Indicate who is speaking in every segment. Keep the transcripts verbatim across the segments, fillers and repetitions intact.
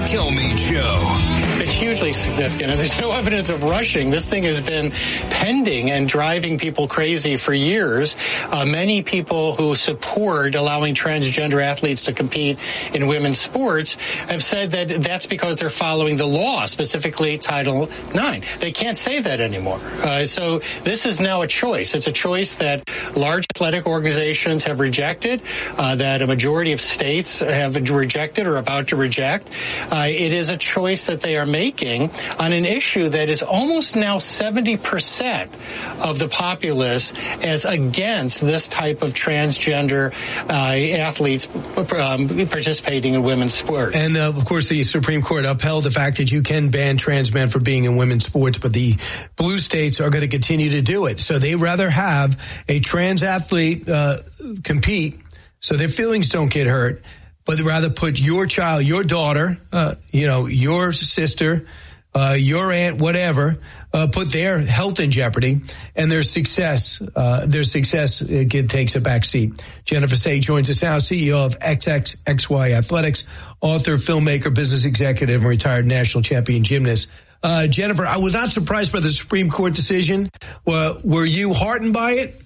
Speaker 1: Kilmeade Show.
Speaker 2: It's hugely significant. There's no evidence of rushing. This thing has been pending and driving people crazy for years. Uh, many people who support allowing transgender athletes to compete in women's sports have said that that's because they're following the law, specifically Title nine. They can't say that anymore. Uh, so this is now a choice. It's a choice that large athletic organizations have rejected, uh, that a majority of states have rejected or about to reject. Uh, it is a choice that they are making on an issue that is almost now seventy percent of the populace as against this type of transgender uh, athletes um, participating in women's sports.
Speaker 3: And, uh, of course, the Supreme Court upheld the fact that you can ban trans men from being in women's sports, but the blue states are going to continue to do it. So they rather have a trans athlete uh, compete so their feelings don't get hurt, but rather put your child, your daughter, uh, you know, your sister, uh, your aunt, whatever, uh, put their health in jeopardy, and their success, uh, their success uh, get, takes a back seat. Jennifer Sey joins us now, C E O of X X X Y Athletics, author, filmmaker, business executive, and retired national champion gymnast. Uh, Jennifer, I was not surprised by the Supreme Court decision. Uh, were you heartened by it?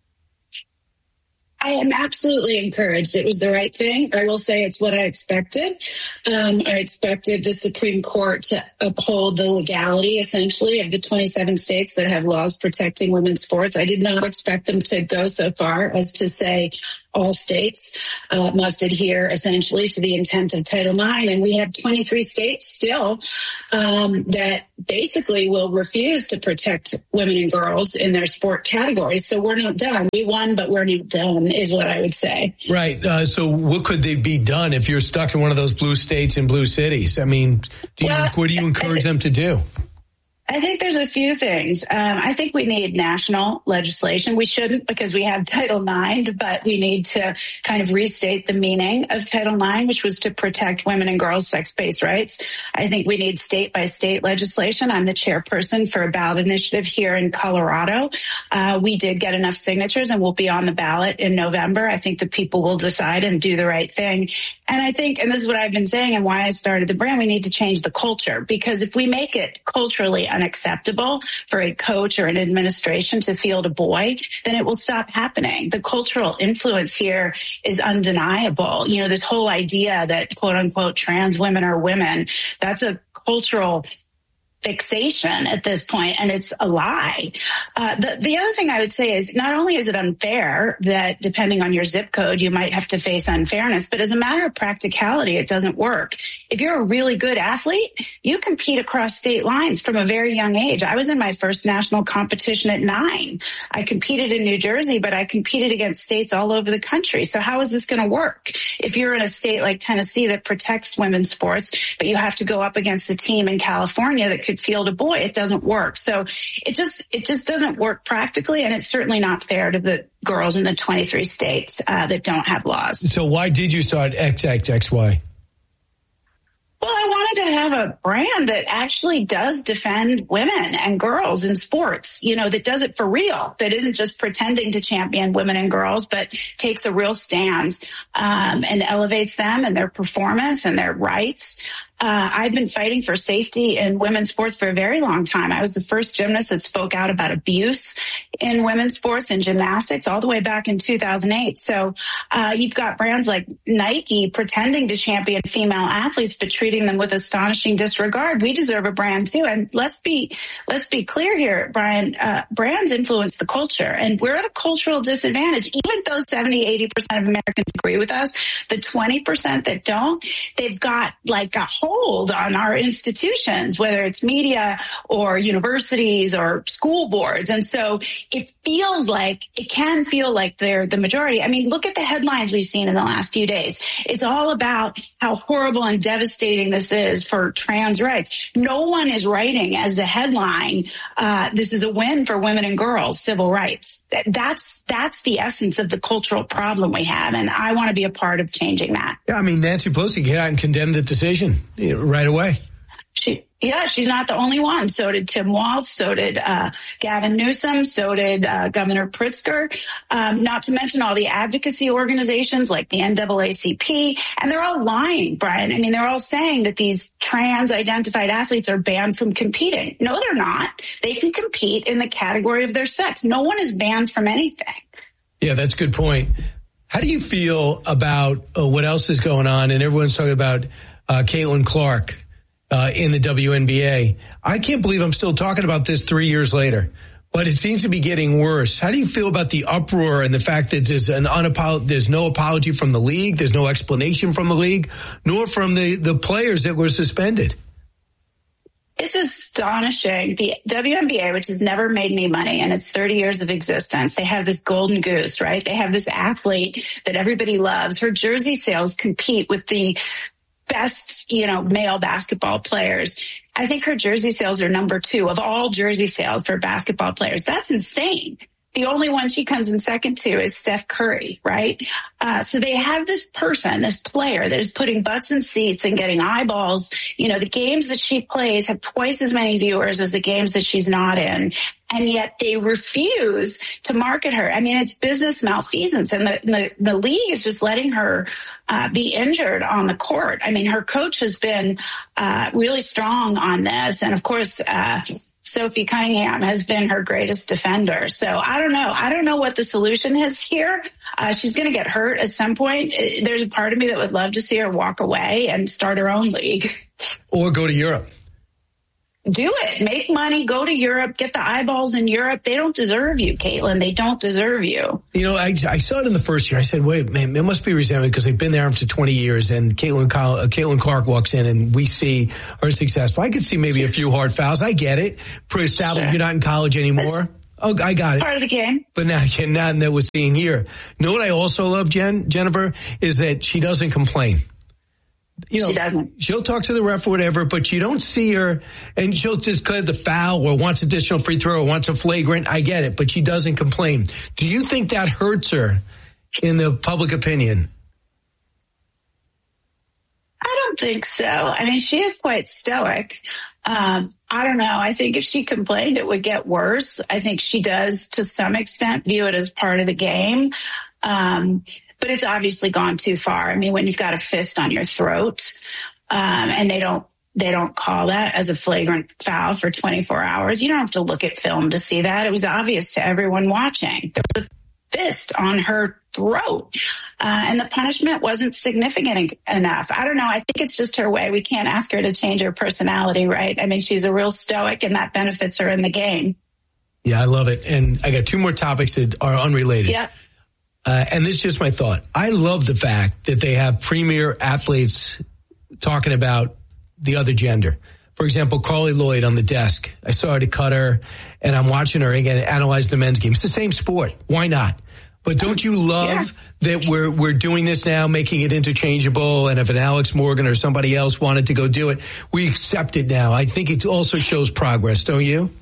Speaker 4: I am absolutely encouraged. It was the right thing. I will say it's what I expected. Um, I expected the Supreme Court to uphold the legality, essentially, of the twenty-seven states that have laws protecting women's sports. I did not expect them to go so far as to say all states uh, must adhere essentially to the intent of Title nine. And we have twenty-three states still um, that basically will refuse to protect women and girls in their sport categories. So we're not done. We won, but we're not done, is what I would say.
Speaker 3: Right. Uh, so what could they be done if you're stuck in one of those blue states and blue cities? I mean, do you, well, what do you encourage th- them to do?
Speaker 4: I think there's a few things. Um, I think we need national legislation. We shouldn't because we have Title nine, but we need to kind of restate the meaning of Title nine, which was to protect women and girls' sex-based rights. I think we need state-by-state legislation. I'm the chairperson for a ballot initiative here in Colorado. Uh, we did get enough signatures and we'll be on the ballot in November. I think the people will decide and do the right thing. And I think, and this is what I've been saying and why I started the brand, we need to change the culture, because if we make it culturally unacceptable for a coach or an administration to field a boy, then it will stop happening. The cultural influence here is undeniable. You know, this whole idea that quote unquote trans women are women, that's a cultural fixation at this point, and it's a lie. Uh, the, the other thing I would say is not only is it unfair that depending on your zip code, you might have to face unfairness, but as a matter of practicality, it doesn't work. If you're a really good athlete, you compete across state lines from a very young age. I was in my first national competition at nine. I competed in New Jersey, but I competed against states all over the country. So how is this going to work? If you're in a state like Tennessee that protects women's sports, but you have to go up against a team in California that could field a boy, it doesn't work. So it just it just doesn't work practically, and it's certainly not fair to the girls in the twenty-three states uh, that don't have laws.
Speaker 3: So why did you start X X X Y?
Speaker 4: Well, I wanted to have a brand that actually does defend women and girls in sports, you know, that does it for real, that isn't just pretending to champion women and girls, but takes a real stand um, and elevates them and their performance and their rights. Uh, I've been fighting for safety in women's sports for a very long time. I was the first gymnast that spoke out about abuse in women's sports and gymnastics all the way back in two thousand eight. So uh, you've got brands like Nike pretending to champion female athletes, but treating them with astonishing disregard. We deserve a brand too. And let's be let's be clear here, Brian. Uh, brands influence the culture, and we're at a cultural disadvantage. Even though seventy, eighty percent of Americans agree with us, the twenty percent that don't, they've got like a whole hold on our institutions, whether it's media or universities or school boards. And so it feels like, it can feel like they're the majority. I mean, look at the headlines we've seen in the last few days. It's all about how horrible and devastating this is for trans rights. No one is writing as a headline, uh, this is a win for women and girls, civil rights. That's, that's the essence of the cultural problem we have. And I want to be a part of changing that.
Speaker 3: Yeah, I mean, Nancy Pelosi came out and condemned the decision right away.
Speaker 4: She Yeah, she's not the only one. So did Tim Walz. So did uh, Gavin Newsom. So did uh, Governor Pritzker. Um, not to mention all the advocacy organizations like the N double A C P. And they're all lying, Brian. I mean, they're all saying that these trans-identified athletes are banned from competing. No, they're not. They can compete in the category of their sex. No one is banned from anything.
Speaker 3: Yeah, that's a good point. How do you feel about uh, what else is going on? And everyone's talking about uh, Caitlin Clark. Uh, in the W N B A. I can't believe I'm still talking about this three years later, but it seems to be getting worse. How do you feel about the uproar and the fact that there's an unapolog- there's no apology from the league, there's no explanation from the league, nor from the, the players that were suspended?
Speaker 4: It's astonishing. The W N B A, which has never made any money in its thirty years of existence, they have this golden goose, right? They have this athlete that everybody loves. Her jersey sales compete with the best, you know, male basketball players. I think her jersey sales are number two of all jersey sales for basketball players. That's insane. The only one she comes in second to is Steph Curry, right? Uh, so they have this person, this player that is putting butts in seats and getting eyeballs. You know, the games that she plays have twice as many viewers as the games that she's not in. And yet they refuse to market her. I mean, it's business malfeasance, and the, the, the league is just letting her uh, be injured on the court. I mean, her coach has been uh, really strong on this. And of course, uh, Sophie Cunningham has been her greatest defender. So I don't know. I don't know what the solution is here. Uh, she's going to get hurt at some point. There's a part of me that would love to see her walk away and start her own league.
Speaker 3: Or go to Europe.
Speaker 4: Do it. Make money. Go to Europe. Get the eyeballs in Europe. They don't deserve you, Caitlin. They don't deserve you.
Speaker 3: You know, I, I saw it in the first year. I said, wait, man, it must be resentment because they've been there for twenty years. And Caitlin, uh, Caitlin Clark walks in and we see her successful. I could see maybe a few hard fouls. I get it. Pre-established. Sure. You're not in college anymore. That's oh, I got it.
Speaker 4: Part of the game.
Speaker 3: But now, not that we're seeing here. You know what I also love, Jen, Jennifer, is that she doesn't complain. You know,
Speaker 4: she doesn't.
Speaker 3: She'll talk to the ref or whatever, but you don't see her, and she'll just clear the foul or wants additional free throw or wants a flagrant. I get it, but she doesn't complain. Do you think that hurts her in the public opinion?
Speaker 4: I don't think so. I mean, she is quite stoic. Um, I don't know. I think if she complained, it would get worse. I think she does, to some extent, view it as part of the game. Um, but it's obviously gone too far. I mean, when you've got a fist on your throat, um, and they don't, they don't call that as a flagrant foul for twenty-four hours. You don't have to look at film to see that. It was obvious to everyone watching. There was a fist on her throat, uh, and the punishment wasn't significant enough. I don't know. I think it's just her way. We can't ask her to change her personality, right? I mean, she's a real stoic, and that benefits her in the game. Yeah,
Speaker 3: I love it. And I got two more topics that are unrelated.
Speaker 4: Yeah.
Speaker 3: Uh, and this is just my thought. I love the fact that they have premier athletes talking about the other gender. For example, Carly Lloyd on the desk. I saw her to cut her, and I'm watching her again analyze the men's game. It's the same sport. Why not? But don't you love yeah. that we're we're doing this now, making it interchangeable? And if an Alex Morgan or somebody else wanted to go do it, we accept it now. I think it also shows progress, don't you?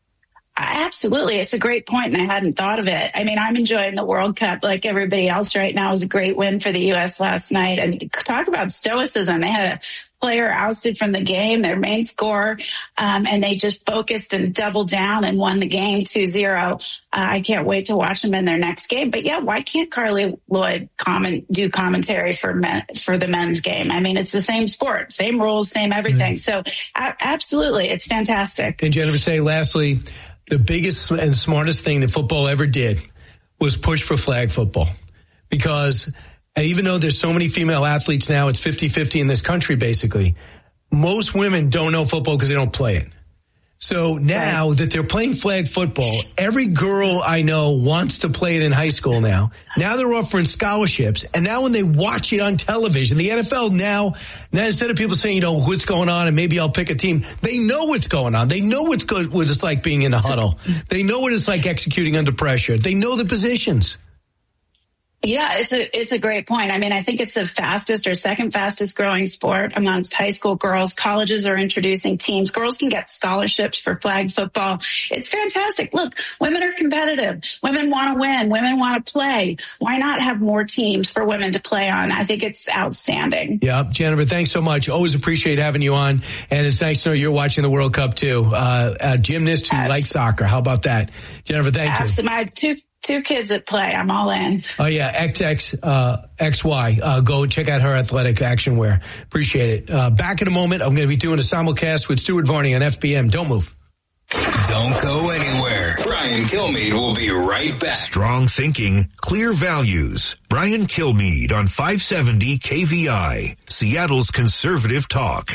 Speaker 4: Absolutely. It's a great point, and I hadn't thought of it. I mean, I'm enjoying the World Cup like everybody else right now. It was a great win for the U S last night. I mean, talk about stoicism. They had a player ousted from the game, their main scorer, um, and they just focused and doubled down and won the game two zero. Uh, I can't wait to watch them in their next game. But yeah, why can't Carly Lloyd comment, do commentary for men, for the men's game? I mean, it's the same sport, same rules, same everything. Mm-hmm. So uh, absolutely, it's fantastic.
Speaker 3: And Jennifer, say lastly, the biggest and smartest thing that football ever did was push for flag football. Because even though there's so many female athletes now, it's fifty-fifty in this country, basically. Most women don't know football because they don't play it. So now right. that they're playing flag football, every girl I know wants to play it in high school now. Now they're offering scholarships. And now when they watch it on television, the N F L now, now instead of people saying, you know, what's going on and maybe I'll pick a team, they know what's going on. They know what's good, what it's like being in a huddle. They know what it's like executing under pressure. They know the positions.
Speaker 4: Yeah, it's a it's a great point. I mean, I think it's the fastest or second fastest growing sport amongst high school girls. Colleges are introducing teams. Girls can get scholarships for flag football. It's fantastic. Look, women are competitive. Women want to win. Women want to play. Why not have more teams for women to play on? I think it's outstanding.
Speaker 3: Yeah, Jennifer, thanks so much. Always appreciate having you on. And it's nice to know you're watching the World Cup too. Uh, a gymnast who likes soccer. How about that? Jennifer, thank
Speaker 4: Absolutely.
Speaker 3: you.
Speaker 4: I have two Two kids that play. I'm all in.
Speaker 3: Oh, yeah. X X, uh, X Y. Uh, go check out her athletic action wear. Appreciate it. Uh, back in a moment. I'm going to be doing a simulcast with Stuart Varney on F B M. Don't move.
Speaker 1: Don't go anywhere. Brian Kilmeade will be right back.
Speaker 5: Strong thinking, clear values. Brian Kilmeade on five seventy K V I, Seattle's conservative talk.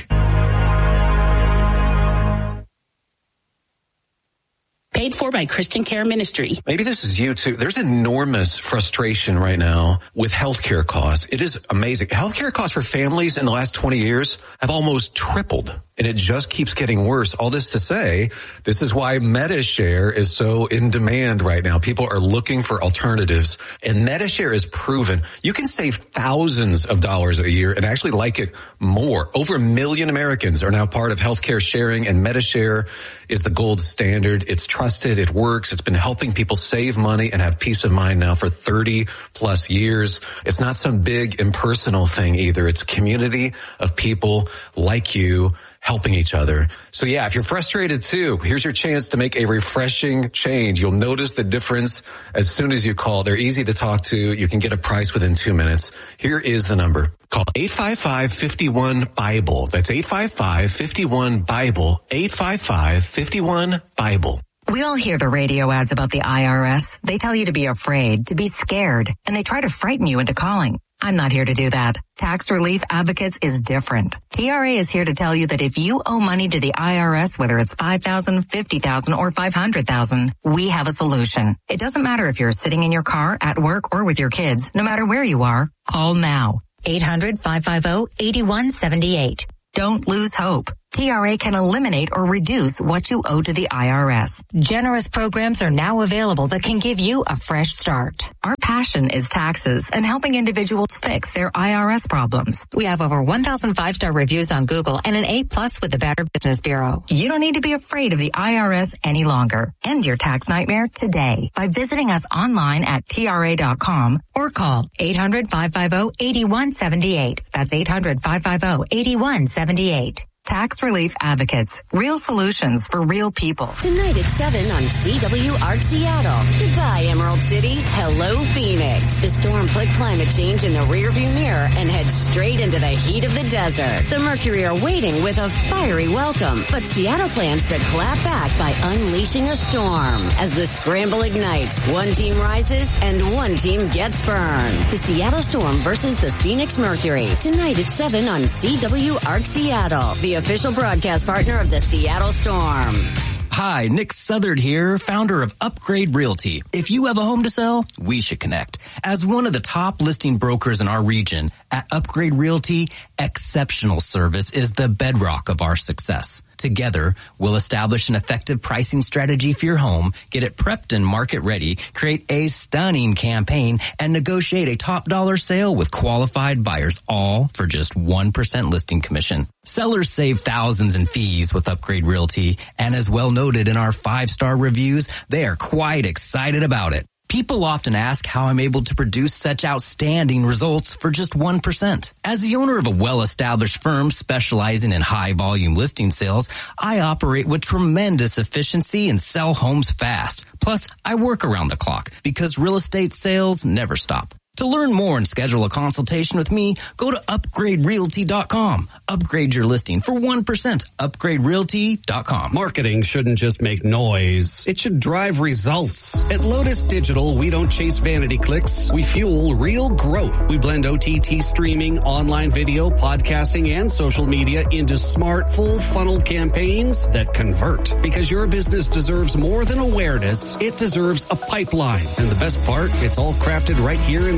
Speaker 6: Paid for by Christian Care Ministry.
Speaker 7: Maybe this is you too. There's enormous frustration right now with healthcare costs. It is amazing. Healthcare costs for families in the last twenty years have almost tripled, and it just keeps getting worse. All this to say, this is why MediShare is so in demand right now. People are looking for alternatives, and MediShare is proven. You can save thousands of dollars a year and actually like it more. Over a million Americans are now part of healthcare sharing, and MediShare is the gold standard. It's trusted. It works. It's been helping people save money and have peace of mind now for thirty plus years. It's not some big impersonal thing either. It's a community of people like you helping each other. So yeah, if you're frustrated too, here's your chance to make a refreshing change. You'll notice the difference as soon as you call. They're easy to talk to. You can get a price within two minutes. Here is the number. Call eight five five, five one, BIBLE. That's eight five five, five one, BIBLE. eight five five, five one, BIBLE.
Speaker 8: We all hear the radio ads about the I R S. They tell you to be afraid, to be scared, and they try to frighten you into calling. I'm not here to do that. Tax Relief Advocates is different. T R A is here to tell you that if you owe money to the I R S, whether it's five thousand dollars, fifty thousand dollars, or five hundred thousand dollars, we have a solution. It doesn't matter if you're sitting in your car, at work, or with your kids. No matter where you are, call now. eight hundred, five five zero, eight one seven eight. Don't lose hope. T R A can eliminate or reduce what you owe to the I R S. Generous programs are now available that can give you a fresh start. Our passion is taxes and helping individuals fix their I R S problems. We have over one thousand five-star reviews on Google and an A plus with the Better Business Bureau. You don't need to be afraid of the I R S any longer. End your tax nightmare today by visiting us online at T R A dot com or call eight hundred, five five zero, eight one seven eight. That's eight hundred, five five zero, eight one seven eight. Tax Relief Advocates. Real solutions for real people.
Speaker 9: Tonight at seven on C W A R C Seattle. Goodbye, Emerald City. Hello, Phoenix. The storm put climate change in the rearview mirror and heads straight into the heat of the desert. The Mercury are waiting with a fiery welcome, but Seattle plans to clap back by unleashing a storm. As the scramble ignites, one team rises and one team gets burned. The Seattle Storm versus the Phoenix Mercury. Tonight at seven on C W A R C Seattle. The official broadcast partner of the Seattle Storm.
Speaker 10: Hi, Nick Southard here, founder of Upgrade Realty. If you have a home to sell, we should connect. As one of the top listing brokers in our region, at Upgrade Realty, exceptional service is the bedrock of our success. Together, we'll establish an effective pricing strategy for your home, get it prepped and market ready, create a stunning campaign, and negotiate a top dollar sale with qualified buyers, all for just one percent listing commission. Sellers save thousands in fees with Upgrade Realty, and as well noted in our five-star reviews, they are quite excited about it. People often ask how I'm able to produce such outstanding results for just one percent. As the owner of a well-established firm specializing in high-volume listing sales, I operate with tremendous efficiency and sell homes fast. Plus, I work around the clock because real estate sales never stop. To learn more and schedule a consultation with me, go to upgrade realty dot com. Upgrade your listing for one percent. upgrade realty dot com.
Speaker 11: Marketing shouldn't just make noise. It should drive results. At Lotus Digital, we don't chase vanity clicks. We fuel real growth. We blend O T T streaming, online video, podcasting, and social media into smart, full funnel campaigns that convert. Because your business deserves more than awareness. It deserves a pipeline. And the best part, it's all crafted right here in the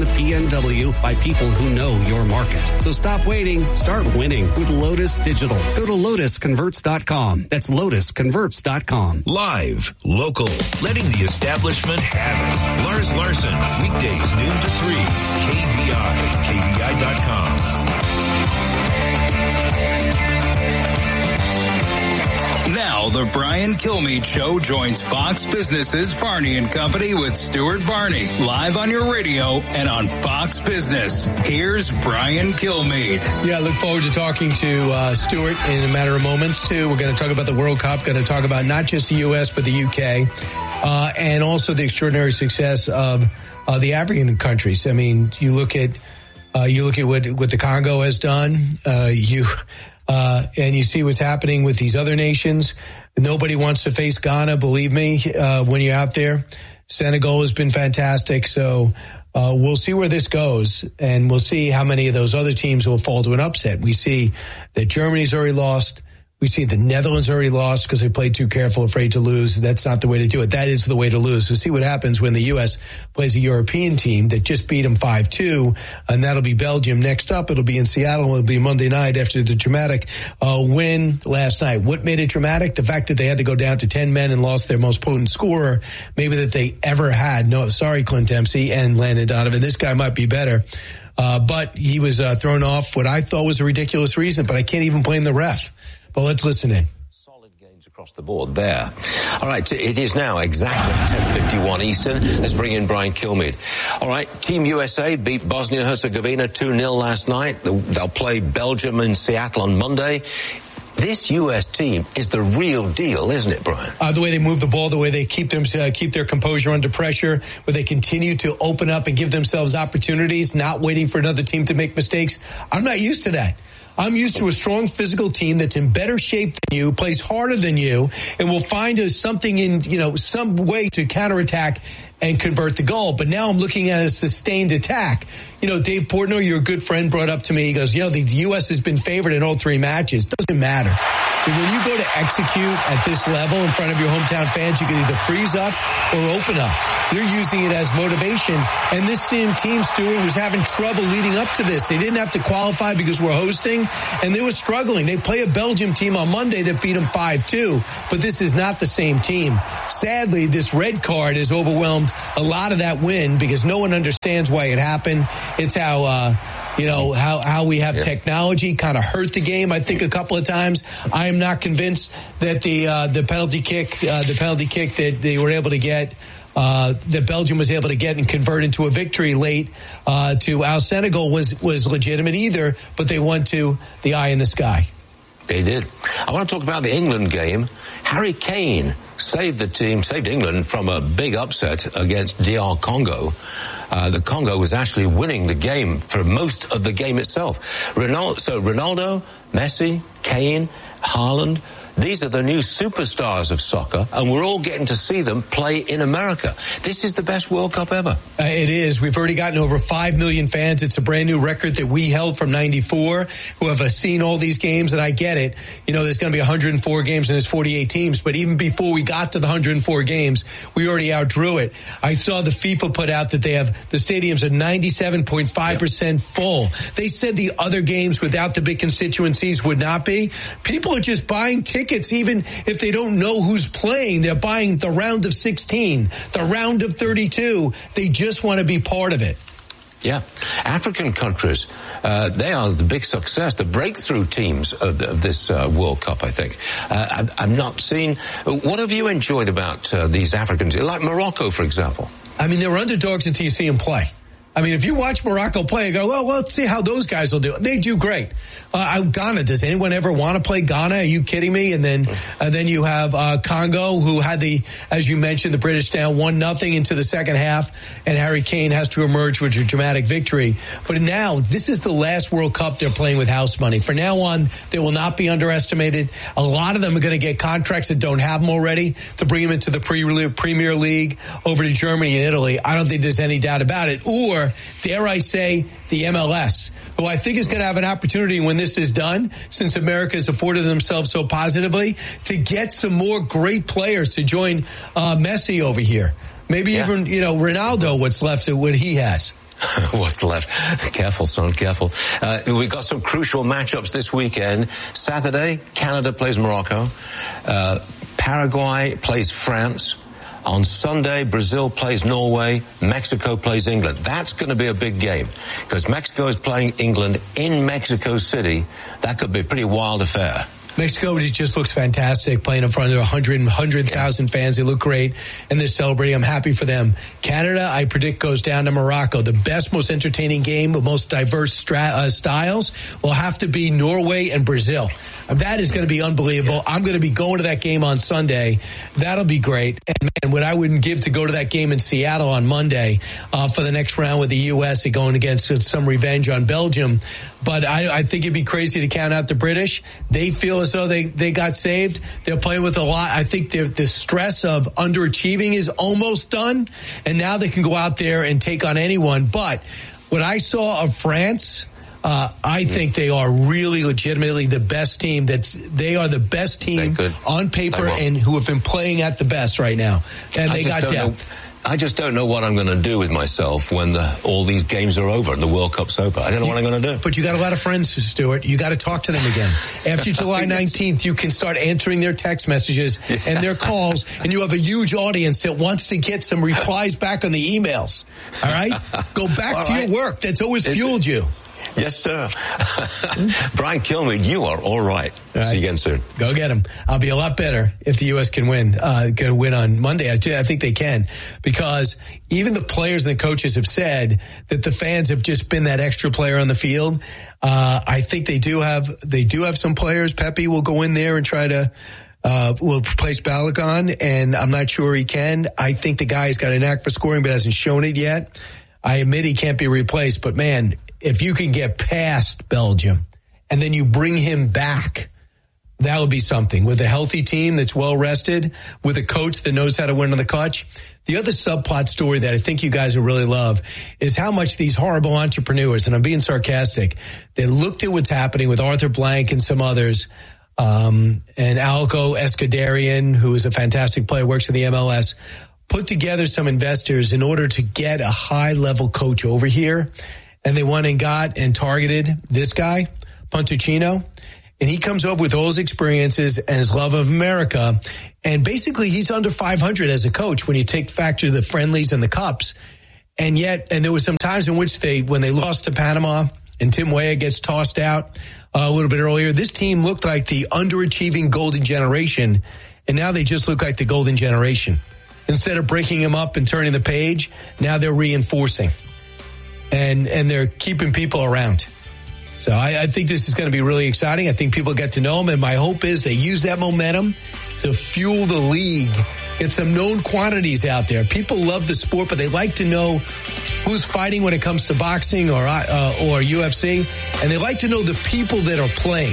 Speaker 11: P N W by people who know your market. So stop waiting. Start winning with Lotus Digital. Go to lotus converts dot com. That's lotus converts dot com.
Speaker 5: Live, local, letting the establishment have it. Lars Larson, weekdays noon to three. K V I, K V I dot com.
Speaker 1: Now the Brian Kilmeade Show joins Fox Business's Varney and Company with Stuart Varney, live on your radio and on Fox Business. Here's Brian Kilmeade.
Speaker 3: Yeah, I look forward to talking to uh, Stuart in a matter of moments, too. We're going to talk about the World Cup, going to talk about not just the U S, but the U K, uh, and also the extraordinary success of uh, the African countries. I mean, you look at uh, you look at what, what the Congo has done. Uh, you... Uh, and you see what's happening with these other nations. Nobody wants to face Ghana, believe me, uh, when you're out there. Senegal has been fantastic. So uh, we'll see where this goes, and we'll see how many of those other teams will fall to an upset. We see that Germany's already lost. We see the Netherlands already lost because they played too careful, afraid to lose. That's not the way to do it. That is the way to lose. So see what happens when the U S plays a European team that just beat them five two, and that'll be Belgium. Next up, it'll be in Seattle. It'll be Monday night after the dramatic uh, win last night. What made it dramatic? The fact that they had to go down to ten men and lost their most potent scorer, maybe that they ever had. No, sorry, Clint Dempsey and Landon Donovan. This guy might be better. Uh, but he was uh, thrown off what I thought was a ridiculous reason, but I can't even blame the ref. But let's listen in.
Speaker 12: Solid gains across the board there. All right, it is now exactly ten fifty-one Eastern. Let's bring in Brian Kilmeade. All right, Team U S A beat Bosnia-Herzegovina two nil last night. They'll play Belgium in Seattle on Monday. This U S team is the real deal, isn't it, Brian?
Speaker 3: Uh, the way they move the ball, the way they keep them uh, keep their composure under pressure, where they continue to open up and give themselves opportunities, not waiting for another team to make mistakes. I'm not used to that. I'm used to a strong physical team that's in better shape than you, plays harder than you, and will find a, something in, you know, some way to counterattack and convert the goal. But now I'm looking at a sustained attack. You know, Dave Portnoy, your good friend, brought up to me, he goes, you know, the U S has been favored in all three matches. Doesn't matter. But when you go to execute at this level in front of your hometown fans, you can either freeze up or open up. They're using it as motivation. And this same team, Stuart, was having trouble leading up to this. They didn't have to qualify because we're hosting, and they were struggling. They play a Belgium team on Monday that beat them five two, but this is not the same team. Sadly, this red card has overwhelmed a lot of that win because no one understands why it happened. It's how, uh, you know, how, how we have yeah. technology kind of hurt the game, I think, a couple of times. I am not convinced that the, uh, the penalty kick, uh, the penalty kick that they were able to get, uh, that Belgium was able to get and convert into a victory late, uh, to Al Senegal was, was legitimate either, but they went to the eye in the sky.
Speaker 12: They did. I want to talk about the England game. Harry Kane saved the team, saved England from a big upset against D R Congo. Uh, the Congo was actually winning the game for most of the game itself. Ronaldo, so Ronaldo, Messi, Kane, Haaland, these are the new superstars of soccer, and we're all getting to see them play in America. This is the best World Cup ever.
Speaker 3: Uh, it is. We've already gotten over five million fans. It's a brand new record that we held from ninety-four, who have uh, seen all these games, and I get it. You know, there's going to be one hundred four games and there's forty-eight teams, but even before we got to the one hundred four games, we already outdrew it. I saw the FIFA put out that they have, the stadiums are ninety-seven point five percent yep. full. They said the other games without the big constituencies would not be. People are just buying tickets. Even if they don't know who's playing, they're buying the round of sixteen, the round of thirty-two. They just want to be part of it.
Speaker 12: Yeah. African countries, uh, they are the big success, the breakthrough teams of, of this uh, World Cup, I think. Uh, I, I'm not seeing, what have you enjoyed about uh, these Africans, like Morocco, for example?
Speaker 3: I mean, they're underdogs until you see them play. I mean, if you watch Morocco play, you go, well, well, let's see how those guys will do. They do great. Uh, Ghana, does anyone ever want to play Ghana? Are you kidding me? And then, and then you have uh, Congo, who had the, as you mentioned, the British down one nothing into the second half, and Harry Kane has to emerge with a dramatic victory. But now, this is the last World Cup they're playing with house money. From now on, they will not be underestimated. A lot of them are going to get contracts that don't have them already to bring them into the pre- Premier League over to Germany and Italy. I don't think there's any doubt about it. Or, dare I say, the M L S, who I think is going to have an opportunity when this is done, since America has afforded themselves so positively, to get some more great players to join uh, Messi over here. Maybe yeah. even, you know, Ronaldo, what's left of what he has.
Speaker 12: What's left? Careful, son, careful. Uh, we've got some crucial matchups this weekend. Saturday, Canada plays Morocco. Uh, Paraguay plays France. On Sunday, Brazil plays Norway. Mexico plays England. That's going to be a big game because Mexico is playing England in Mexico City. That could be a pretty wild affair.
Speaker 3: Mexico just looks fantastic, playing in front of one hundred, one hundred thousand fans. They look great, and they're celebrating. I'm happy for them. Canada, I predict, goes down to Morocco. The best, most entertaining game, the most diverse stra- uh, styles will have to be Norway and Brazil. That is going to be unbelievable. Yeah. I'm going to be going to that game on Sunday. That'll be great. And man, what I wouldn't give to go to that game in Seattle on Monday uh, for the next round with the U S and going against some revenge on Belgium. But I, I think it'd be crazy to count out the British. They feel as though they, they got saved. They're playing with a lot. I think the stress of underachieving is almost done. And now they can go out there and take on anyone. But what I saw of France, Uh, I think they are really legitimately the best team. That's they are the best team on paper and who have been playing at the best right now. And they got depth.
Speaker 12: Know, I just don't know what I'm going to do with myself when the, all these games are over and the World Cup's over. I don't know you, what I'm going to do.
Speaker 3: But you got a lot of friends, Stuart. You got to talk to them again. After July nineteenth, you can start answering their text messages yeah. and their calls, and you have a huge audience that wants to get some replies back on the emails. All right? Go back all to right. your work. That's always fueled you.
Speaker 12: Yes, sir. Brian Kilmeade, you are all right. All right. See you again soon.
Speaker 3: Go get him. I'll be a lot better if the U S can win. Uh, going to win on Monday. I, I think they can, because even the players and the coaches have said that the fans have just been that extra player on the field. Uh, I think they do have they do have some players. Pepe will go in there and try to. Uh, will replace Balogun, and I'm not sure he can. I think the guy's got a knack for scoring, but hasn't shown it yet. I admit he can't be replaced, but man, if you can get past Belgium and then you bring him back, that would be something. With a healthy team that's well rested, with a coach that knows how to win on the clutch. The other subplot story that I think you guys will really love is how much these horrible entrepreneurs, and I'm being sarcastic, they looked at what's happening with Arthur Blank and some others, um, and Alco Escuderian, who is a fantastic player, works in the M L S, put together some investors in order to get a high-level coach over here. And they went and got and targeted this guy, Pontuccino. And he comes up with all his experiences and his love of America. And basically, he's under five hundred as a coach when you take factor the friendlies and the cups. And yet, and there were some times in which they, when they lost to Panama and Tim Weah gets tossed out uh, a little bit earlier, this team looked like the underachieving golden generation. And now they just look like the golden generation. Instead of breaking them up and turning the page, now they're reinforcing. And and they're keeping people around. So I, I think this is going to be really exciting. I think people get to know them. And my hope is they use that momentum to fuel the league. Get some known quantities out there. People love the sport, but they like to know who's fighting when it comes to boxing or, uh, or U F C. And they like to know the people that are playing.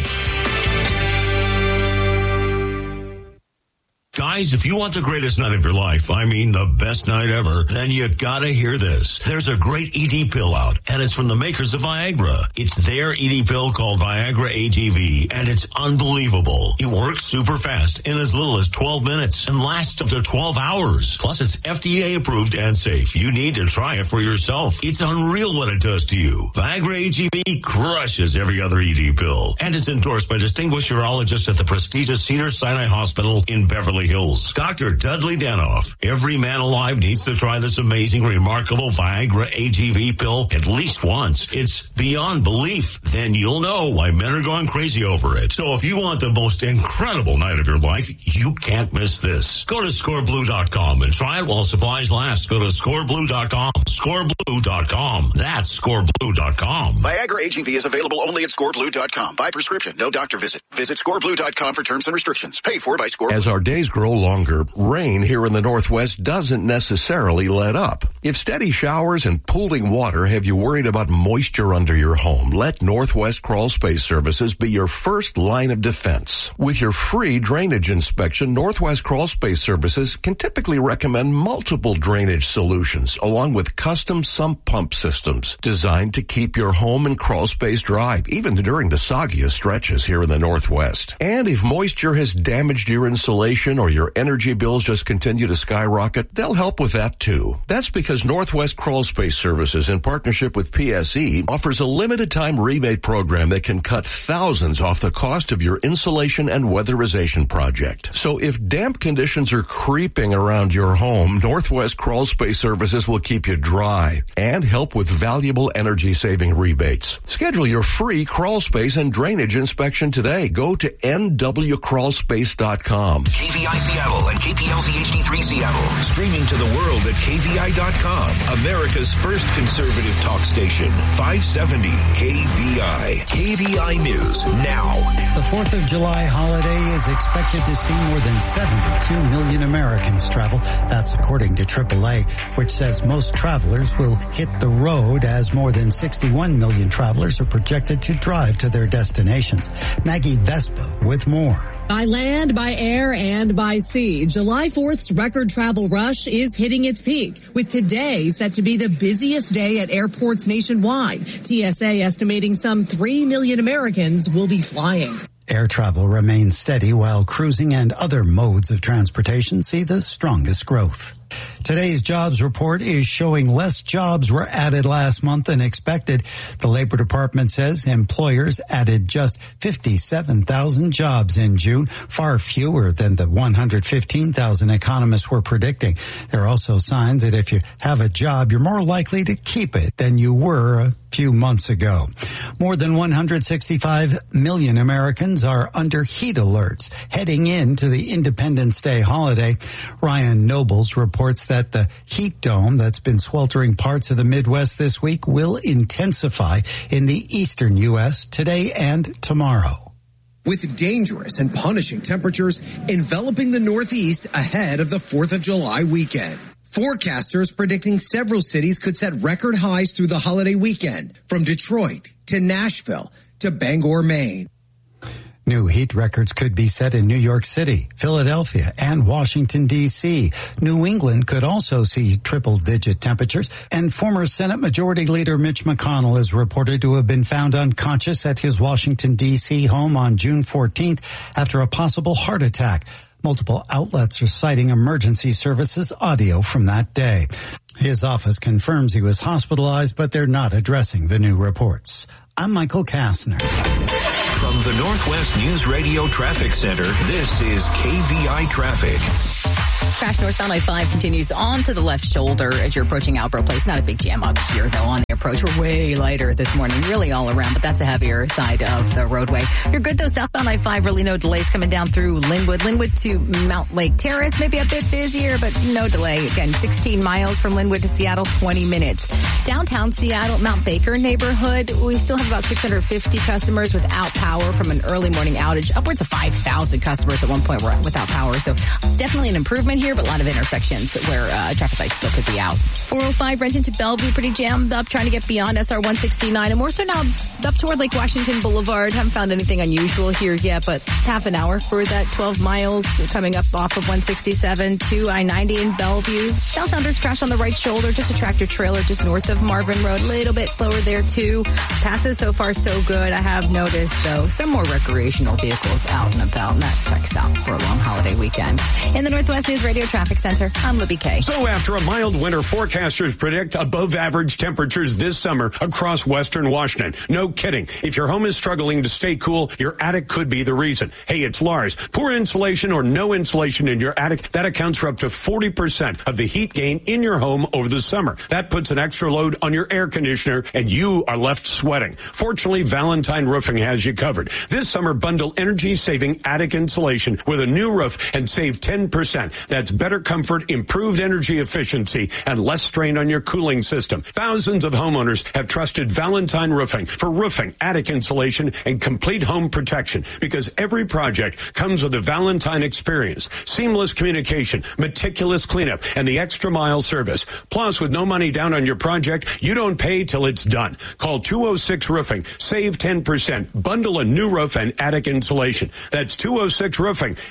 Speaker 13: Guys, if you want the greatest night of your life, I mean the best night ever, then you gotta hear this. There's a great E D pill out, and it's from the makers of Viagra. It's their E D pill called Viagra A G V, and it's unbelievable. It works super fast in as little as twelve minutes and lasts up to twelve hours. Plus, it's F D A approved and safe. You need to try it for yourself. It's unreal what it does to you. Viagra A G V crushes every other E D pill, and it's endorsed by distinguished urologists at the prestigious Cedars-Sinai Hospital in Beverly Hills. Doctor Dudley Danoff. Every man alive needs to try this amazing, remarkable Viagra A G V pill at least once. It's beyond belief. Then you'll know why men are going crazy over it. So if you want the most incredible night of your life, you can't miss this. Go to score blue dot com and try it while supplies last. Go to score blue dot com. score blue dot com. That's score blue dot com.
Speaker 14: Viagra A G V is available only at score blue dot com. By prescription, no doctor visit. Visit score blue dot com for terms and restrictions. Paid for by Score.
Speaker 15: As our days grow longer, rain here in the Northwest doesn't necessarily let up. If steady showers and pooling water have you worried about moisture under your home, let Northwest Crawl Space Services be your first line of defense. With your free drainage inspection, Northwest Crawl Space Services can typically recommend multiple drainage solutions along with custom sump pump systems designed to keep your home and crawl space dry, even during the soggiest stretches here in the Northwest. And if moisture has damaged your insulation or your your energy bills just continue to skyrocket? They'll help with that too. That's because Northwest Crawl Space Services, in partnership with P S E, offers a limited time rebate program that can cut thousands off the cost of your insulation and weatherization project. So if damp conditions are creeping around your home, Northwest Crawl Space Services will keep you dry and help with valuable energy saving rebates. Schedule your free crawl space and drainage inspection today. Go to N W crawl space dot com.
Speaker 5: K V I Seattle and K P L Z H D three Seattle. Streaming to the world at K V I dot com. America's first conservative talk station. five seventy K V I. K V I News now.
Speaker 16: The fourth of July holiday is expected to see more than seventy-two million Americans travel. That's according to triple A, which says most travelers will hit the road as more than sixty-one million travelers are projected to drive to their destinations. Maggie Vespa with more.
Speaker 17: By land, by air, and by sea, July fourth's record travel rush is hitting its peak, with today set to be the busiest day at airports nationwide. T S A estimating some three million Americans will be flying.
Speaker 16: Air travel remains steady while cruising and other modes of transportation see the strongest growth. Today's jobs report is showing less jobs were added last month than expected. The Labor Department says employers added just fifty-seven thousand jobs in June, far fewer than the one hundred fifteen thousand economists were predicting. There are also signs that if you have a job, you're more likely to keep it than you were a few months ago. More than one hundred sixty-five million Americans are under heat alerts heading into the Independence Day holiday. Ryan Nobles reports that the heat dome that's been sweltering parts of the Midwest this week will intensify in the eastern U S today and tomorrow.
Speaker 18: With dangerous and punishing temperatures enveloping the Northeast ahead of the fourth of July weekend. Forecasters predicting several cities could set record highs through the holiday weekend, from Detroit to Nashville to Bangor, Maine.
Speaker 16: New heat records could be set in New York City, Philadelphia, and Washington, D C. New England could also see triple-digit temperatures, and former Senate Majority Leader Mitch McConnell is reported to have been found unconscious at his Washington, D C home on June fourteenth after a possible heart attack. Multiple outlets are citing emergency services audio from that day. His office confirms he was hospitalized, but they're not addressing the new reports. I'm Michael Kastner.
Speaker 5: From the Northwest News Radio Traffic Center, this is K V I Traffic.
Speaker 19: Crash northbound I five continues on to the left shoulder as you're approaching Albro Place. Not a big jam up here, though, on the approach. We're way lighter this morning, really all around, but that's a heavier side of the roadway. You're good, though. Southbound I five, really no delays coming down through Linwood. Linwood to Mount Lake Terrace, maybe a bit busier, but no delay. Again, sixteen miles from Linwood to Seattle, twenty minutes. Downtown Seattle, Mount Baker neighborhood, we still have about six hundred fifty customers without power from an early morning outage. Upwards of five thousand customers at one point were without power, so definitely an improvement here, but a lot of intersections where uh, traffic lights still could be out. four oh five Renton to Bellevue, pretty jammed up, trying to get beyond S R one sixty-nine, and more so now up toward Lake Washington Boulevard. Haven't found anything unusual here yet, but half an hour for that twelve miles coming up off of one sixty-seven to I ninety in Bellevue. South Sounders crash on the right shoulder, just a tractor trailer just north of Marvin Road. A little bit slower there too. Passes so far so good. I have noticed though some more recreational vehicles out and about, and that checks out for a long holiday weekend. In the Northwest News Radio Traffic Center, I'm Libby Kay.
Speaker 20: So after a mild winter, forecasters predict above average temperatures this summer across western Washington. No kidding. If your home is struggling to stay cool, your attic could be the reason. Hey, it's Lars. Poor insulation or no insulation in your attic, that accounts for up to forty percent of the heat gain in your home over the summer. That puts an extra load on your air conditioner and you are left sweating. Fortunately, Valentine Roofing has you covered. This summer, bundle energy-saving attic insulation with a new roof and save ten percent. That's better comfort, improved energy efficiency, and less strain on your cooling system. Thousands of homeowners have trusted Valentine Roofing for roofing, attic insulation, and complete home protection because every project comes with a Valentine experience, seamless communication, meticulous cleanup, and the extra mile service. Plus, with no money down on your project, you don't pay till it's done. Call two oh six Roofing. Save ten percent. Bundle a new roof and attic insulation. That's two oh six Roofing. And remember,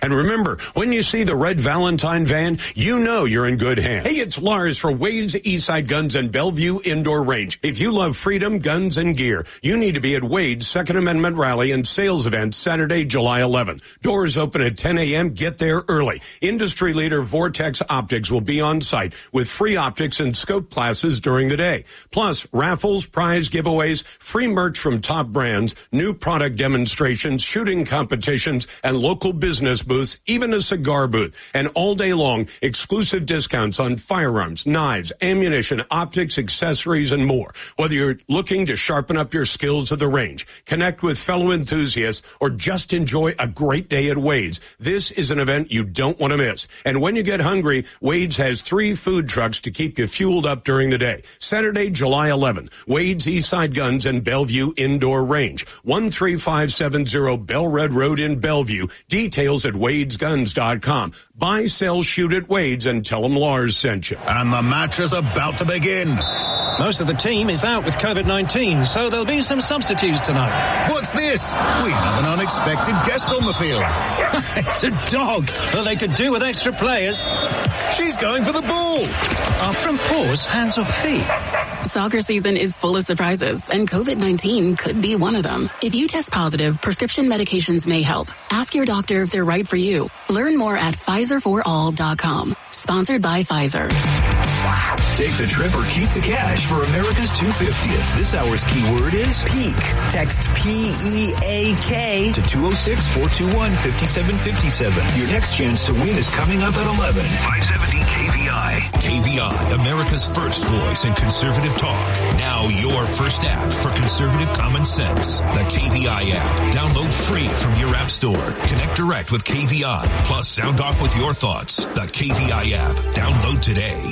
Speaker 20: Remember, when you see the red Valentine van, you know you're in good hands. Hey, it's Lars for Wade's Eastside Guns and Bellevue Indoor Range. If you love freedom, guns, and gear, you need to be at Wade's Second Amendment Rally and Sales Event Saturday, July eleventh. Doors open at ten a.m. Get there early. Industry leader Vortex Optics will be on site with free optics and scope classes during the day. Plus, raffles, prize giveaways, free merch from top brands, new product demonstrations, shooting competitions, and local business booths, even a cigar booth. And all day long, exclusive discounts on firearms, knives, ammunition, optics, accessories, and more. Whether you're looking to sharpen up your skills at the range, connect with fellow enthusiasts, or just enjoy a great day at Wade's, this is an event you don't want to miss. And when you get hungry, Wade's has three food trucks to keep you fueled up during the day. Saturday, July eleventh, Wade's Eastside Guns and Bellevue Indoor Range, one three five seven zero Bell Red Road in Bellevue. Details at wades guns dot com. Buy, sell, shoot at Wade's and tell them Lars sent you.
Speaker 13: And the match is about to begin.
Speaker 21: Most of the team is out with COVID nineteen, so there'll be some substitutes tonight.
Speaker 13: What's this? We have an unexpected guest on the field.
Speaker 21: It's a dog. Well, they could do with extra players.
Speaker 13: She's going for the ball.
Speaker 21: Our front paws, hands or feet.
Speaker 6: Soccer season is full of surprises, and COVID nineteen could be one of them. If you test positive, prescription medications may help. Ask your doctor if they're right for you. Learn more at Pfizer for all dot com. Sponsored by Pfizer.
Speaker 5: Take the trip or keep the cash for America's two hundred fiftieth. This hour's keyword is PEAK. Text P E A K to two oh six, four two one, five seven five seven. Your next chance to win is coming up at eleven. five seventy K V I. K V I, America's first voice in conservative talk. Now your first app for conservative common sense. The K V I app. Download free from your app store. Connect direct with K V I. Plus sound off with your thoughts. The K V I app. Download today.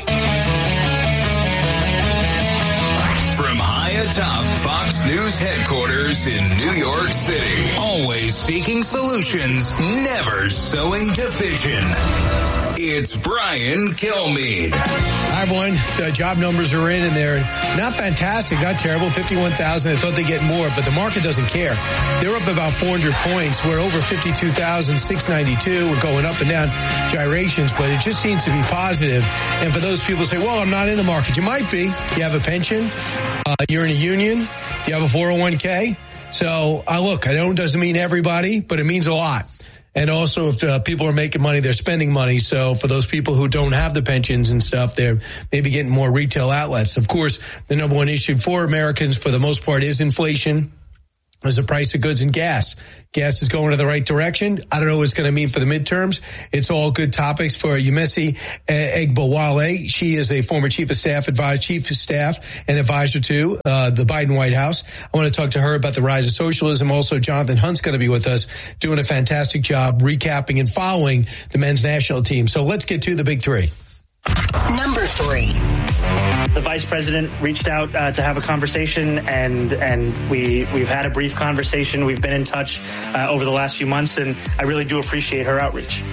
Speaker 1: From high atop Fox News headquarters in New York City, always seeking solutions, never sowing division. It's Brian Kilmeade.
Speaker 3: Hi, everyone. The job numbers are in, and they're not fantastic, not terrible, fifty-one thousand. I thought they'd get more, but the market doesn't care. They're up about four hundred points. We're over fifty-two thousand six hundred ninety-two. We're going up and down gyrations, but it just seems to be positive. And for those people who say, well, I'm not in the market, you might be. You have a pension. Uh, you're in a union. You have a four oh one k. So, uh, look, I know it doesn't mean everybody, but it means a lot. And also, if uh, people are making money, they're spending money. So for those people who don't have the pensions and stuff, they're maybe getting more retail outlets. Of course, the number one issue for Americans, for the most part, is inflation. Is the price of goods and gas. Gas is going in the right direction. I don't know what it's going to mean for the midterms. It's all good topics for Yemisi Egbowale. She is a former chief of staff, advisor, chief of staff and advisor to uh, the Biden White House. I want to talk to her about the rise of socialism. Also, Jonathan Hunt's going to be with us, doing a fantastic job recapping and following the men's national team. So let's get to the big three.
Speaker 22: Number three. The vice president reached out uh, to have a conversation, and and we we've had a brief conversation. We've been in touch uh, over the last few months, and I really do appreciate her outreach.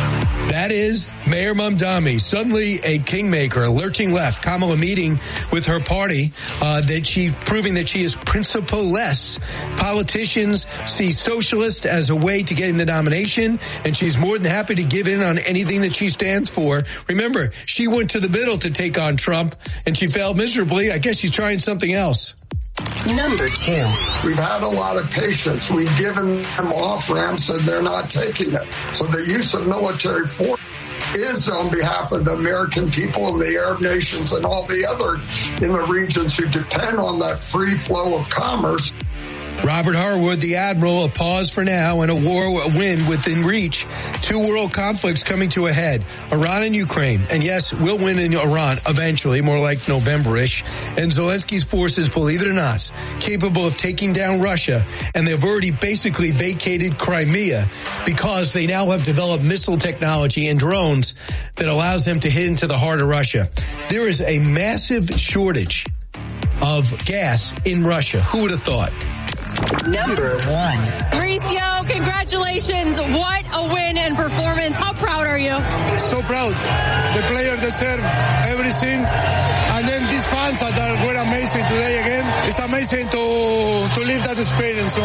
Speaker 3: That is Mayor Mamdani, suddenly a kingmaker, lurching left. Kamala meeting with her party, uh, that she proving that she is principle-less. Politicians see socialist as a way to getting the nomination, and she's more than happy to give in on anything that she stands for. Remember, she went to the middle to take on Trump, and she failed miserably. I guess she's trying something else.
Speaker 22: Number two.
Speaker 23: We've had a lot of patience. We've given them off-ramps and they're not taking it. So the use of military force is on behalf of the American people and the Arab nations and all the other in the regions who depend on that free flow of commerce.
Speaker 3: Robert Harwood, the Admiral, a pause for now and a war a win within reach. Two world conflicts coming to a head. Iran and Ukraine. And yes, we'll win in Iran eventually, more like November-ish. And Zelensky's forces, believe it or not, capable of taking down Russia. And they've already basically vacated Crimea because they now have developed missile technology and drones that allows them to hit into the heart of Russia. There is a massive shortage of gas in Russia. Who would have thought?
Speaker 22: Number one.
Speaker 24: Mauricio, congratulations. What a win and performance. How proud are you?
Speaker 25: So proud. The players deserve everything. And then these fans that were amazing today again. It's amazing to, to live that experience. So.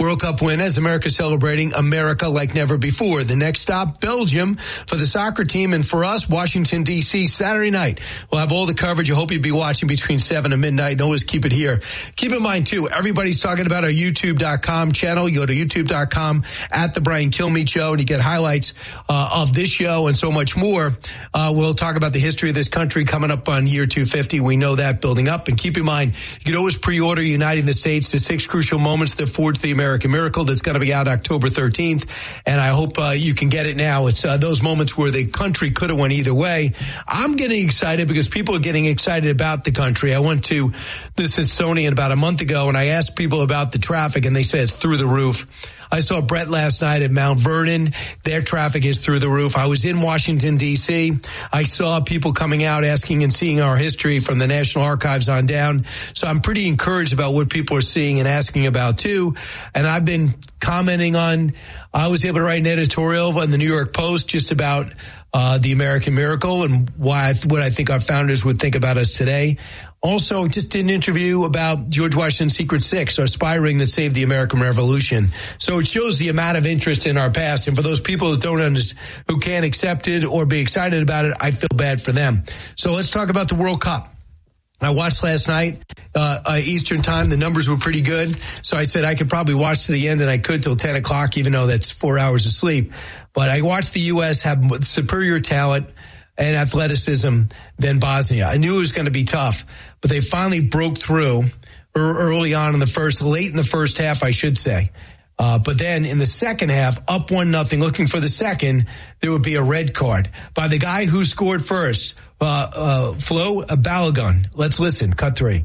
Speaker 3: World Cup win as America celebrating America like never before. The next stop, Belgium for the soccer team, and for us, Washington, D C, Saturday night. We'll have all the coverage. I hope you'll be watching between seven and midnight, and always keep it here. Keep in mind, too, everybody's talking about our YouTube dot com channel. You go to YouTube dot com at The Brian Kilmeade Show, and you get highlights uh, of this show and so much more. Uh, we'll talk about the history of this country coming up on year two fifty. We know that building up. And keep in mind, you can always pre-order Uniting the States, the six crucial moments that forge the American Miracle. That's going to be out October thirteenth. And I hope uh, you can get it now. It's uh, those moments where the country could have went either way. I'm getting excited because people are getting excited about the country. I went to the Smithsonian about a month ago, and I asked people about the traffic, and they said it's through the roof. I saw Brett last night at Mount Vernon. Their traffic is through the roof. I was in Washington, D C. I saw people coming out asking and seeing our history from the National Archives on down. So I'm pretty encouraged about what people are seeing and asking about, too. And I've been commenting on, I was able to write an editorial on the New York Post just about uh the American Miracle and why I, what I think our founders would think about us today. Also, just did an interview about George Washington's Secret Six, our spy ring that saved the American Revolution. So it shows the amount of interest in our past. And for those people that don't understand, who can't accept it or be excited about it, I feel bad for them. So let's talk about the World Cup. I watched last night, uh, uh, Eastern time. The numbers were pretty good. So I said I could probably watch to the end, and I could till ten o'clock, even though that's four hours of sleep. But I watched the U S have superior talent and athleticism than Bosnia. I knew it was going to be tough, but they finally broke through early on in the first, late in the first half, I should say. Uh, but then in the second half, up one nothing, looking for the second, there would be a red card by the guy who scored first, uh, uh, Flo Balogun. Let's listen. Cut three.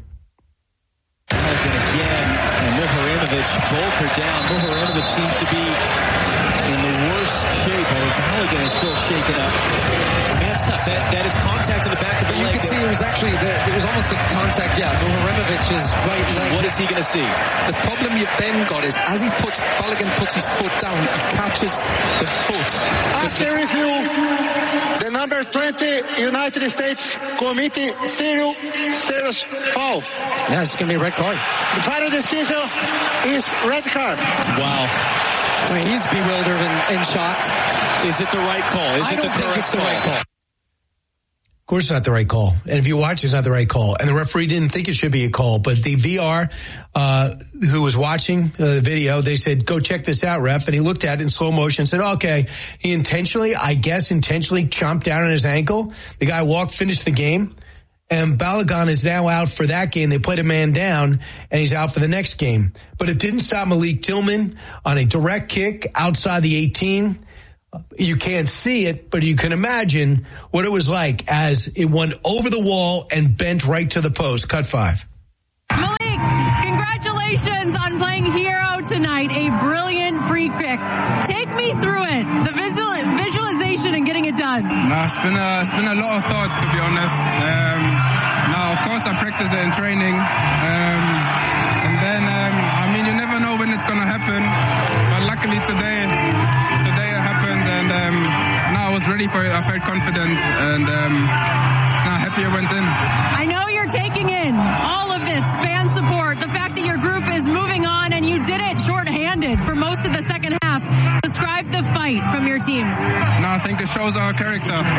Speaker 2: Balogun again, and Muharinovic bolted down. Muharinovic seems to be in the worst shape, although Balogun is still shaken up. That's tough. That, that is contact in the back of the
Speaker 4: you
Speaker 2: leg.
Speaker 4: You can see it was actually, the, it was almost the contact, yeah, Muharinovic's right leg.
Speaker 2: What is he going to see?
Speaker 4: The problem you've then got is as he puts, Balogun puts his foot down, he catches the foot.
Speaker 7: After review, the number twenty United States committee serious, serious foul.
Speaker 4: Yeah, it's going to be a red card.
Speaker 7: The final decision is red card.
Speaker 2: Wow.
Speaker 4: I mean, he's bewildered and, and shocked.
Speaker 2: Is it the right call? Is
Speaker 4: I
Speaker 2: it
Speaker 4: don't
Speaker 2: the
Speaker 4: think
Speaker 2: correct
Speaker 4: it's the
Speaker 2: call?
Speaker 4: right call.
Speaker 3: Of course it's not the right call. And if you watch, it's not the right call. And the referee didn't think it should be a call. But the V R, uh, who was watching uh, the video, they said, go check this out, ref. And he looked at it in slow motion and said, okay. He intentionally, I guess intentionally chomped down on his ankle. The guy walked, finished the game. And Balogun is now out for that game. They played a man down, and he's out for the next game. But it didn't stop Malik Tillman on a direct kick outside the eighteen. You can't see it, but you can imagine what it was like as it went over the wall and bent right to the post. Cut five.
Speaker 24: Malik, congratulations on playing hero tonight. A brilliant free kick. Take me through it. The visual, visualization and getting it done.
Speaker 8: No, it's been a, it's been a lot of thoughts, to be honest. Um, now, of course, I practice it in training. Um, and then, um, I mean, you never know when it's going to happen. But luckily today, today it happened. And um, now I was ready for it. I felt confident. And um, now happy it went in.
Speaker 24: I know you're taking in all of this fan support, the fact that your group is moving on, and you did it shorthanded for most of the second half. Describe the fight from your team.
Speaker 8: No, I think it shows our character. Um,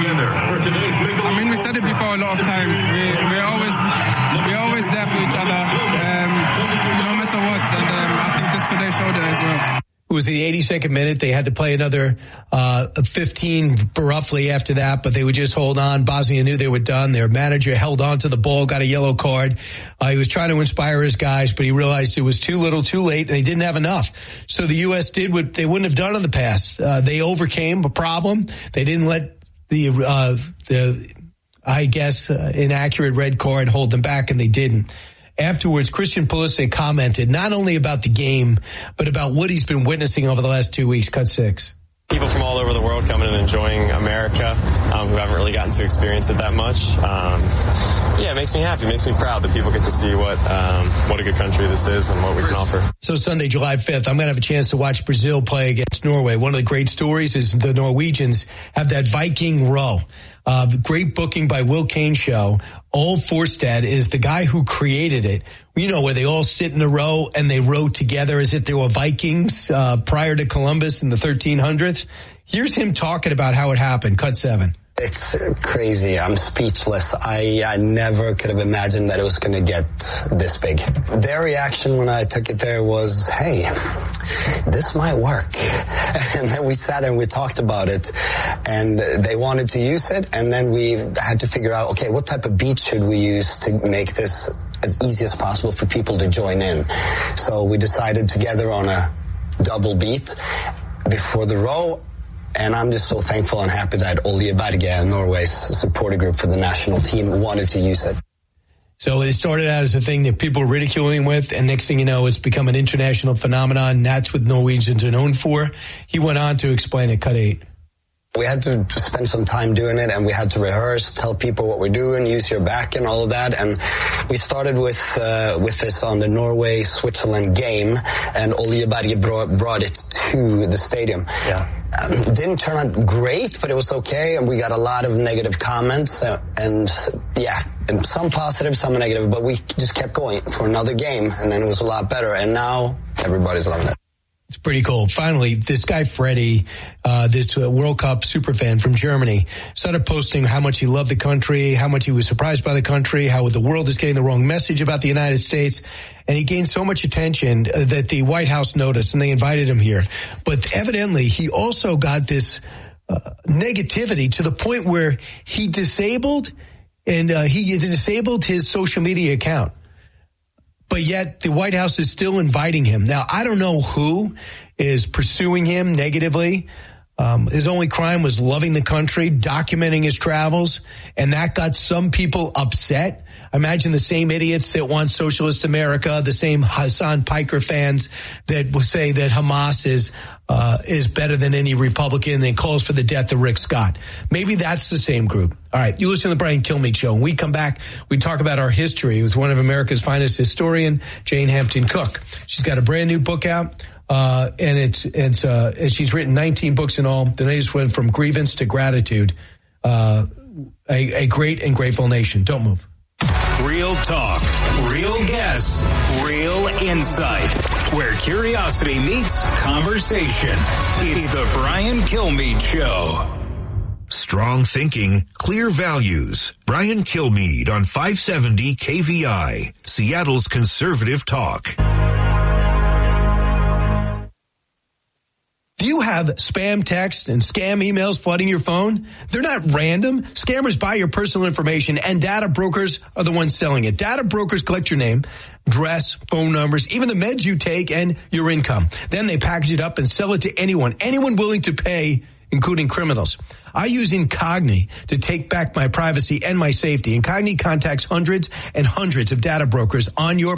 Speaker 8: I mean, we said it before a lot of times. We we always we always there for each other, um, no matter what. And um, I think this today showed it as well.
Speaker 3: It was the eighty-second minute. They had to play another uh fifteen roughly after that, but they would just hold on. Bosnia knew they were done. Their manager held on to the ball, got a yellow card. Uh, he was trying to inspire his guys, but he realized it was too little, too late, and they didn't have enough. So the U S did what they wouldn't have done in the past. Uh, they overcame a problem. They didn't let the, uh the I guess, uh, inaccurate red card hold them back, and they didn't. Afterwards, Christian Pulisic commented not only about the game, but about what he's been witnessing over the last two weeks. Cut six.
Speaker 9: People from all over the world coming and enjoying America, um, who haven't really gotten to experience it that much. Um, yeah, it makes me happy. It makes me proud that people get to see what um, what a good country this is and what we can offer.
Speaker 3: So Sunday, July fifth, I'm going to have a chance to watch Brazil play against Norway. One of the great stories is the Norwegians have that Viking row. Uh, the great booking by Will Kane show. Old Forstad is the guy who created it. You know, where they all sit in a row and they row together as if they were Vikings uh, prior to Columbus in the thirteen hundreds. Here's him talking about how it happened. Cut seven.
Speaker 10: It's crazy. I'm speechless. I, I never could have imagined that it was going to get this big. Their reaction when I took it there was, hey, this might work. And then we sat and we talked about it, and they wanted to use it. And then we had to figure out, okay, what type of beat should we use to make this as easy as possible for people to join in? So we decided together on a double beat before the row. And I'm just so thankful and happy that Olje Berge, Norway's supporter group for the national team, wanted to use it.
Speaker 3: So it started out as a thing that people were ridiculing with, and next thing you know, it's become an international phenomenon. And that's what Norwegians are known for. He went on to explain it. Cut eight.
Speaker 10: We had to spend some time doing it, and we had to rehearse, tell people what we're doing, use your back and all of that. And we started with uh, with this on the Norway-Switzerland game, and Olje Berge brought, brought it to the stadium. Yeah. Um, didn't turn out great, but it was okay, and we got a lot of negative comments, uh, and yeah, and some positive, some negative, but we just kept going for another game, and then it was a lot better, and now everybody's loving it.
Speaker 3: It's pretty cool. Finally, this guy, Freddie, uh, this uh, World Cup superfan from Germany, started posting how much he loved the country, how much he was surprised by the country, how the world is getting the wrong message about the United States. And he gained so much attention uh, that the White House noticed, and they invited him here. But evidently, he also got this uh, negativity to the point where he disabled, and uh, he disabled his social media account. But yet the White House is still inviting him. Now, I don't know who is pursuing him negatively. Um, his only crime was loving the country, documenting his travels, and that got some people upset. Imagine the same idiots that want socialist America, the same Hassan Piker fans that will say that Hamas is uh, is better than any Republican and calls for the death of Rick Scott. Maybe that's the same group. All right, you listen to the Brian Kilmeade Show. When we come back, we talk about our history with one of America's finest historian, Jane Hampton Cook. She's got a brand new book out. Uh, and it's, it's, uh, and she's written nineteen books in all. The latest went From Grievance to Gratitude. Uh, a, a great and grateful nation. Don't move.
Speaker 1: Real talk, real guests, real insight. Where curiosity meets conversation. It's the Brian Kilmeade Show.
Speaker 5: Strong thinking, clear values. Brian Kilmeade on five seventy K V I, Seattle's conservative talk.
Speaker 3: Do you have spam texts and scam emails flooding your phone? They're not random. Scammers buy your personal information, and data brokers are the ones selling it. Data brokers collect your name, address, phone numbers, even the meds you take, and your income. Then they package it up and sell it to anyone, anyone willing to pay, including criminals. I use Incogni to take back my privacy and my safety. Incogni contacts hundreds and hundreds of data brokers on your